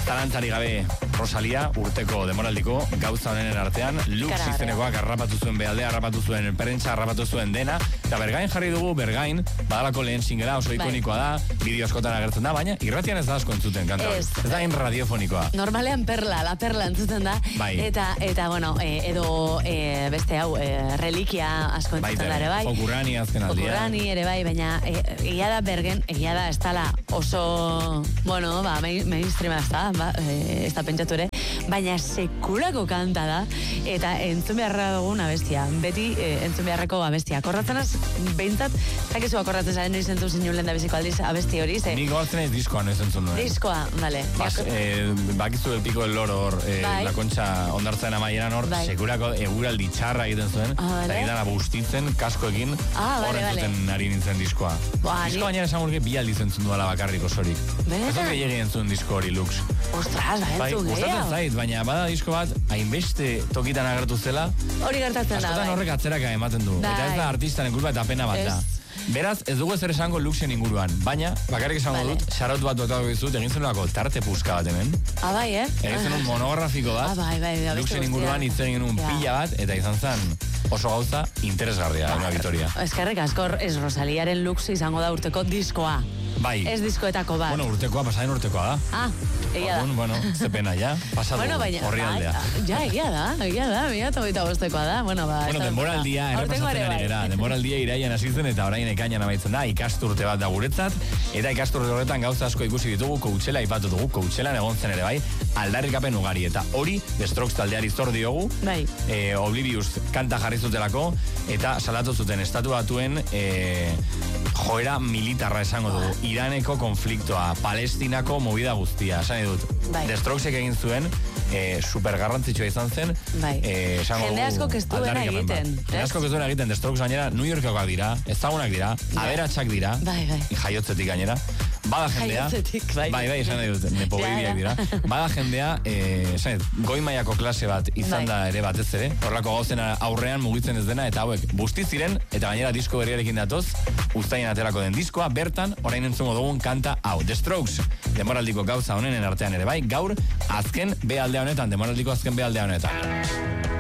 Zalantzari gabe Rosalia, urteko demoraldiko gauza honenen artean, Lux izenekoak harrapatu zuen bealdea, harrapatu zuen perentsa, harrapatu zuen dena, eta Bergain jarri dugu, Bergain, badalako lehen singela, oso ikonikoa da, bideo askotan agertzen da, baina irratian ez da asko entzuten kanta. Ez da radiofonikoa. Normalean la perla entzuten da, eta bueno, edo beste hau, relikia asko entzuten da ere bai. Fokurrani azken aldia. Fokurrani ere bai, baina egia da Bergen, egia da ez dala oso, bueno, mainstreama ez da pentsatu ere, baina sekulako kanta da, eta entzun beharra dugun abestia, beti entzun beharreko abestia. Korratzen az, behintzat, zakezu akorratzen zaren noiz entzun zinun lehen da biziko aldiz abesti hori, ze? Nik gortzen ez diskoa noiz entzun duen. Diskoa, dale. Bakizu el pico del loro hor, la concha ondartzen amaieran hor, sekulako eguraldi txarra egiten zuen, eta egiten abustitzen, kaskoekin, hor entzuten ari nintzen diskoa. Diskoa baina esan gurke bi aldiz entzun duela bakarrik osorik. Ez dut gehiagin entzun disko hori Lux. Ostras, gustatzen zait, baina bada disko bat, hainbeste tokitan agertu zela, hori gertatzen da, askotan horrek atzeraka ematen du, eta ez da artistaren kulpa eta pena bat da. Beraz, ez dugu ezer esango Luxen inguruan, baina, bakarrik esango dut, xarot bat duetako bizut, egin zenulako tarte puska bat hemen. Bai, egin zenun monografiko bat, Luxen inguruan hitz egin un pila bat, eta izan zen oso gauza interesgarria, una victoria. Eskerrik asko, ez Rosaliaren Lux izango da urteko diskoa. Bai. Ez diskoetako bat. Bueno, urtekoa, pasaden urtekoa da. Egia da. Bueno, ze pena, ja. Pasatu horri aldea. Ja, egia da. 2025 da. Bueno, denboraldia, errepasatzen ari gara. Denboraldia iraian hasitzen eta orain ekainan amaitzen da. Ikasturte bat da guretzat. Eta ikasturte horretan gauza asko ikusi ditugu, Coachella ipatu dugu. Coachellan egon zen ere bai. Aldarrikapen ugari. Eta hori, The Strokes taldeari zor diogu. Bai. Oblivious kanta jarri zutelako. Eta salatu zuten estatu batuen joera militarra esango dugu. Iraneko konfliktoa, Palestinako movida guztia, esan dut. The Strokesek egin zuen, super garrantzitsua izan zen. Jende asko ez duena egiten. Jende asko ez duena egiten, The Strokes gainera, New Yorkekoak dira, ezagunak dira, aberatsak dira, jaiotzetik gainera. Bada jendea, esan dut, nepogibiak dira. Bada jendea, esan dut, goi mailako klase bat izan da ere batez ere, horrelako gauzen aurrean mugitzen ez dena, eta hauek busti ziren, eta gainera disko berriarekin datoz, uztaien aterako den diskoa, bertan, orain entzungo dugun kanta hau. The Strokes, demoraldiko gauza honenen artean ere bai, gaur, azken B aldea honetan, demoraldiko azken B aldea honetan.